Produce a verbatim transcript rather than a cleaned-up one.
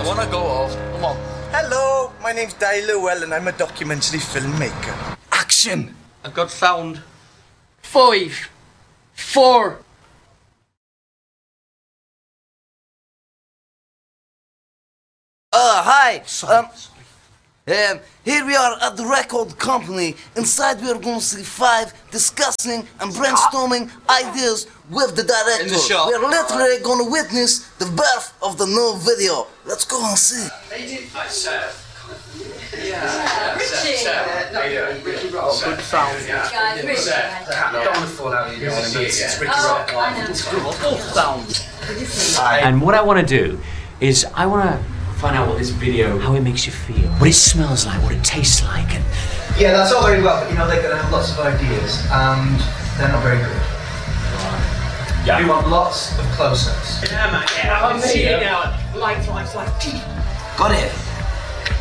wanna go off. Come on. Hello, my name's Dai Llewell and I'm a documentary filmmaker. Action! I've got sound. Five, four. Uh, hi. Um, um, here we are at the record company. Inside we are going to see five discussing and brainstorming ideas with the director. In the shop. We are literally going to witness the birth of the new video. Let's go and see. Hi, Seth. Yeah, Richie. Good sound. Guys, Richie. I don't want to fall out with you. It's it's Ricky Oh, Rock. I know. Good sound. And what I want to do is I want to find out what this video, how it makes you feel, what it smells like, what it tastes like, and Yeah, that's all very well, but you know they're going to have lots of ideas, and they're not very good. Yeah. We want lots of close-ups. Yeah, man. Yeah, I can see it now. Lights, lights, lights. Got it.